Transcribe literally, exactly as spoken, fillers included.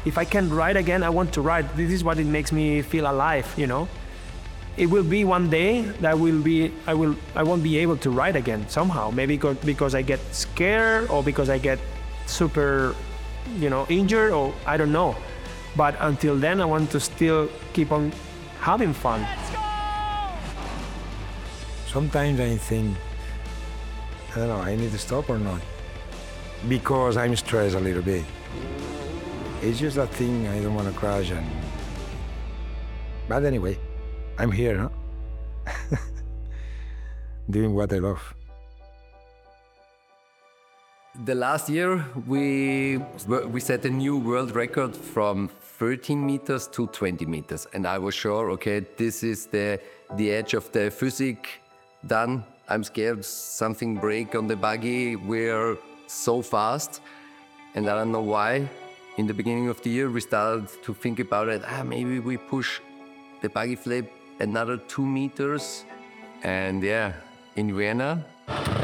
If I can ride again, I want to ride. This is what it makes me feel alive, you know. It will be one day that will be I will I won't be able to ride again somehow. Maybe because, because I get scared or because I get super, you know, injured, or I don't know. But until then, I want to still keep on having fun. Sometimes I think, I don't know, I need to stop or not, because I'm stressed a little bit. It's just that thing, I don't want to crash. And but anyway, I'm here, huh? Doing what I love. The last year, we we set a new world record from thirteen meters to twenty meters, and I was sure, okay, this is the the edge of the physics done. I'm scared something break on the buggy. We're so fast, and I don't know why. In the beginning of the year, we started to think about it. Ah, maybe we push the buggy flip another two meters, and yeah, in Vienna.